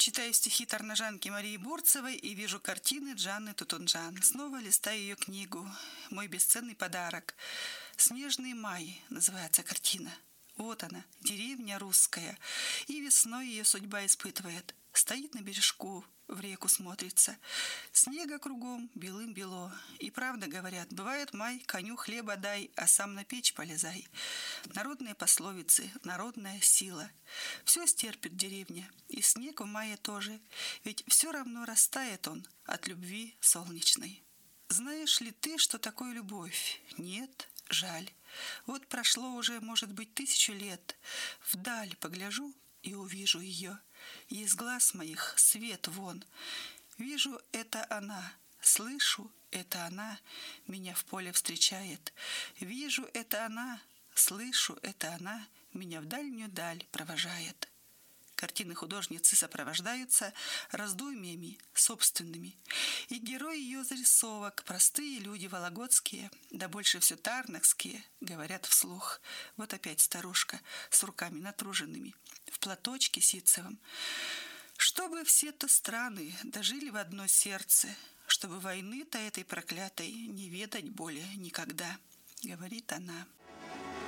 Читаю стихи торножанки Марии Бурцевой и вижу картины Джанны Тутунджан. Снова листаю ее книгу «Мой бесценный подарок». «Снежный май» называется картина. Вот она, деревня русская, и весной ее судьба испытывает. Стоит на бережку, в реку смотрится. Снега кругом белым-бело. И правда говорят, бывает май, коню хлеба дай, а сам на печь полезай. Народные пословицы, народная сила. Все стерпит деревня, и снег в мае тоже, ведь все равно растает он от любви солнечной. Знаешь ли ты, что такое любовь? Нет? Жаль. Вот прошло уже, может быть, 1000 лет. Вдаль погляжу и увижу ее. И из глаз моих свет вон. Вижу, это она. Слышу, это она меня в поле встречает. Вижу, это она. Слышу, это она меня в дальнюю даль провожает. Картины художницы сопровождаются раздумьями собственными. И герои ее зарисовок, простые люди вологодские, да больше все тарнакские, говорят вслух. Вот опять старушка с руками натруженными, в платочке ситцевом. Чтобы все-то страны дожили в одно сердце, чтобы войны-то этой проклятой не ведать более никогда, говорит она.